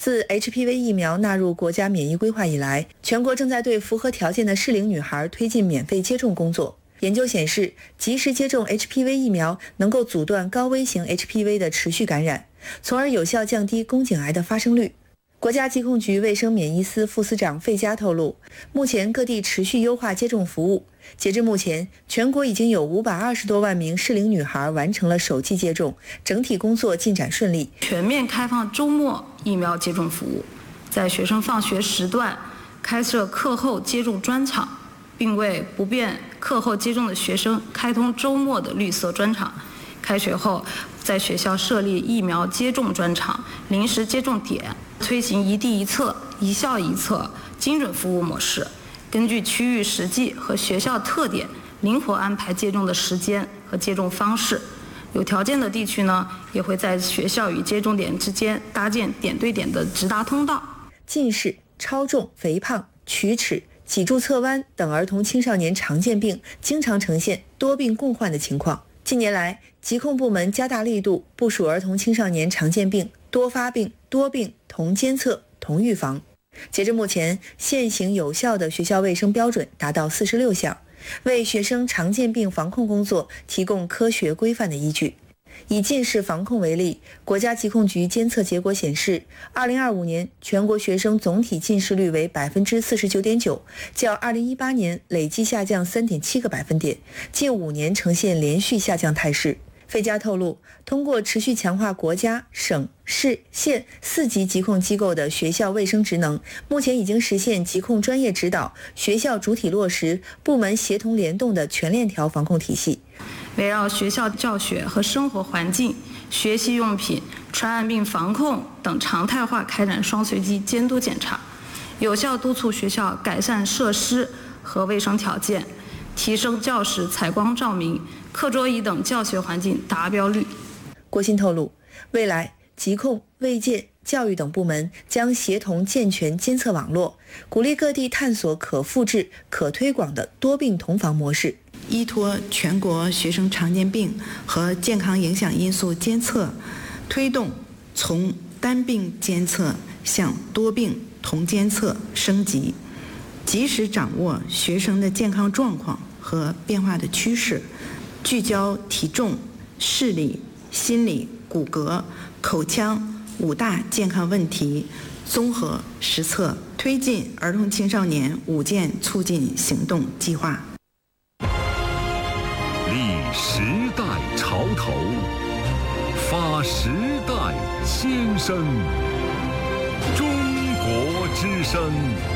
自 HPV 疫苗纳入国家免疫规划以来，全国正在对符合条件的适龄女孩推进免费接种工作。研究显示，及时接种 HPV 疫苗能够阻断高危型 HPV 的持续感染，从而有效降低宫颈癌的发生率。国家疾控局卫生免疫司副司长费佳透露，目前各地持续优化接种服务，截至目前，全国已经有520多万名适龄女孩完成了首剂接种，整体工作进展顺利。 全面开放周末疫苗接种服务，在学生放学时段开设课后接种专场，并为不便课后接种的学生开通周末的绿色专场。开学后，在学校设立疫苗接种专场、临时接种点，推行一地一策、一校一策精准服务模式，根据区域实际和学校特点，灵活安排接种的时间和接种方式。有条件的地区呢，也会在学校与接种点之间搭建点对点的直达通道。 近视、超重、肥胖、龋齿、脊柱侧弯等儿童青少年常见病经常呈现多病共患的情况。近年来，疾控部门加大力度部署儿童青少年常见病多发病、多病同监测、同预防。截至目前，现行有效的学校卫生标准达到46项，为学生常见病防控工作提供科学规范的依据。以近视防控为例，国家疾控局监测结果显示，2025年全国学生总体近视率为 49.9%， 较2018年累计下降 3.7个百分点，近5年呈现连续下降态势。费佳透露，通过持续强化国家、省、市、县4级疾控机构的学校卫生职能，目前已经实现疾控专业指导、学校主体落实、部门协同联动的全链条防控体系。 围绕学校教学和生活环境、学习用品、传染病防控等常态化开展双随机监督检查，有效督促学校改善设施和卫生条件，提升教室采光照明、课桌椅等教学环境达标率。 郭鑫透露，未来疾控、卫健、教育等部门将协同健全监测网络，鼓励各地探索可复制、可推广的多病同防模式。 依托全国学生常见病和健康影响因素监测，推动从单病监测向多病同监测升级，及时掌握学生的健康状况和变化的趋势，聚焦体重、视力、心理、骨骼、口腔5大健康问题，综合实测，推进儿童青少年5健促进行动计划。 立时代潮头，发时代先声。中国之声。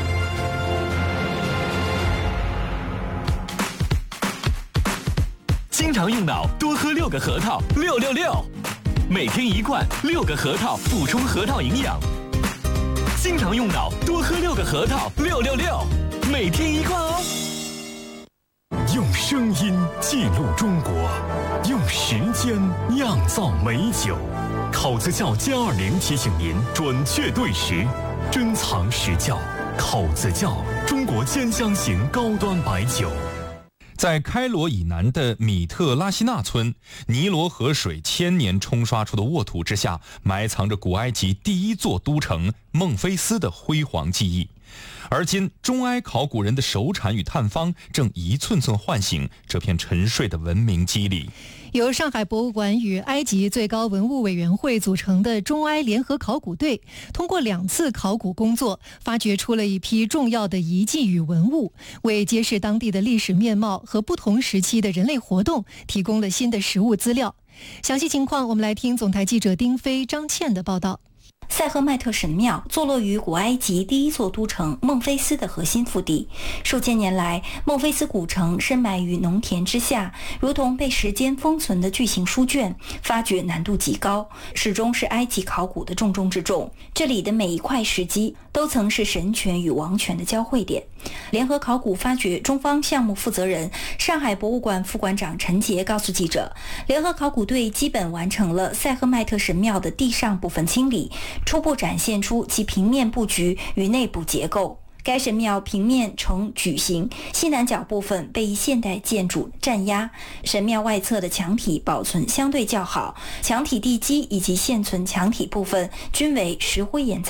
经常用脑，多喝6个核桃，666。每天1罐，6个核桃补充核桃营养。经常用脑，多喝6个核桃，666。每天1罐哦。 用声音记录中国，用时间酿造美酒。考子窖+20提醒您准确对时，珍藏实窖。考子窖，中国兼香型高端白酒。 在开罗以南的米特拉西纳村，尼罗河水千年冲刷出的沃土之下，埋藏着古埃及第一座都城孟菲斯的辉煌记忆。而今，中埃考古人的手产与探方正一寸寸唤醒这片沉睡的文明肌理。 由上海博物馆与埃及最高文物委员会组成的中埃联合考古队，通过2次考古工作，发掘出了一批重要的遗迹与文物，为揭示当地的历史面貌和不同时期的人类活动提供了新的实物资料。详细情况，我们来听总台记者丁飞、张倩的报道。 塞赫迈特神庙坐落于古埃及第一座都城孟菲斯的核心腹地。数千年来，孟菲斯古城深埋于农田之下，如同被时间封存的巨型书卷，发掘难度极高，始终是埃及考古的重中之重。这里的每一块石基都曾是神权与王权的交汇点。联合考古发掘中方项目负责人、上海博物馆副馆长陈杰告诉记者，联合考古队基本完成了塞赫迈特神庙的地上部分清理，初步展现出其平面布局与内部结构。该神庙平面呈矩形，西南角部分被一现代建筑占压，神庙外侧的墙体保存相对较好，墙体地基以及现存墙体部分均为石灰岩